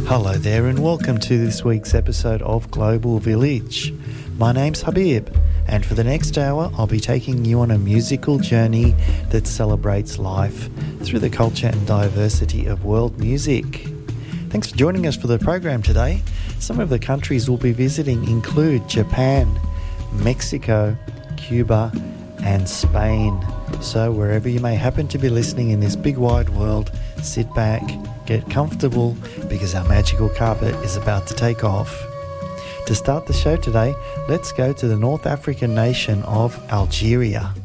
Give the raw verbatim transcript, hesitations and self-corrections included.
Hello there and welcome to this week's episode of Global Village. My name's Habib, and for the next hour I'll be taking you on a musical journey that celebrates life through the culture and diversity of world music. Thanks for joining us for the program today. Some of the countries we'll be visiting include Japan, Mexico, Cuba and Spain. So wherever you may happen to be listening in this big wide world, sit back, get comfortable, because our magical carpet is about to take off. To start the show today, let's go to the North African nation of Algeria.